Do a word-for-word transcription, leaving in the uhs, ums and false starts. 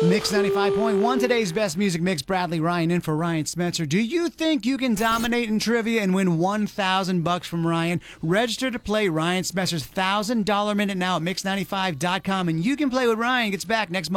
Mix ninety-five point one, today's best music mix. Bradley Ryan in for Ryan Spencer. Do you think you can dominate in trivia and win one thousand bucks from Ryan? Register to play Ryan Spencer's one thousand dollar minute now at mix ninety-five dot com, and you can play with Ryan. Gets back next month.